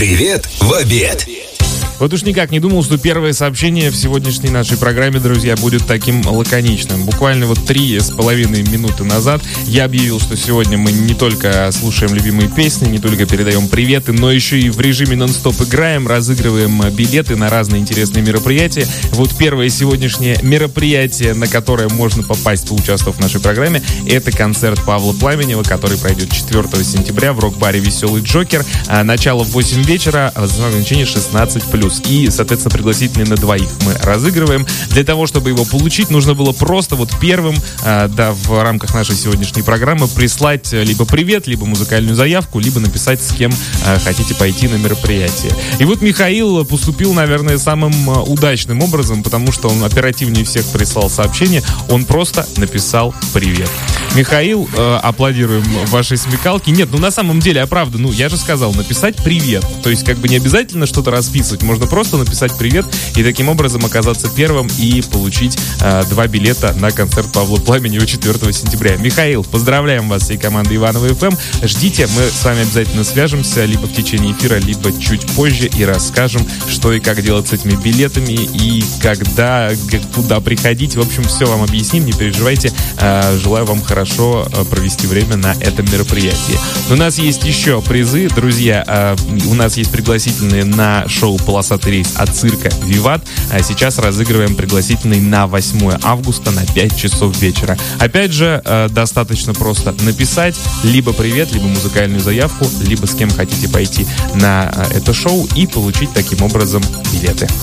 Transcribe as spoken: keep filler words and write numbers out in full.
Привет в обед. Вот уж никак не думал, что первое сообщение в сегодняшней нашей программе, друзья, будет таким лаконичным. Буквально вот три с половиной минуты назад я объявил, что сегодня мы не только слушаем любимые песни, не только передаем приветы, но еще и в режиме нон-стоп играем, разыгрываем билеты на разные интересные мероприятия. Вот первое сегодняшнее мероприятие, на которое можно попасть, поучаствовав в нашей программе, это концерт Павла Пламенева, который пройдет четвёртого сентября в рок-баре «Веселый Джокер». Начало в восемь вечера, а назначение шестнадцать плюс. И, соответственно, пригласительные на двоих мы разыгрываем. Для того, чтобы его получить, нужно было просто вот первым, э, да, в рамках нашей сегодняшней программы прислать либо привет, либо музыкальную заявку, либо написать, с кем э, хотите пойти на мероприятие. И вот Михаил поступил, наверное, самым удачным образом, потому что он оперативнее всех прислал сообщение. Он просто написал привет. Михаил, э, аплодируем вашей смекалке. Нет, ну на самом деле, а правда, ну я же сказал, написать привет. То есть как бы не обязательно что-то расписывать. Можно просто написать привет и таким образом оказаться первым и получить э, два билета на концерт Павла Пламенева четвёртого сентября. Михаил, поздравляем вас всей командой Ивановой эф эм. Ждите, мы с вами обязательно свяжемся либо в течение эфира, либо чуть позже и расскажем, что и как делать с этими билетами и когда, куда приходить. В общем, все вам объясним, не переживайте. Э, желаю вам хорошо провести время на этом мероприятии. У нас есть еще призы, друзья. Э, у нас есть пригласительные на шоу «Полосатый рейс» от цирка «Виват». А сейчас разыгрываем пригласительный на восьмое августа на пять часов вечера. Опять же, э, достаточно просто написать либо привет, либо музыкальную заявку, либо с кем хотите пойти на э, это шоу и получить таким образом билеты.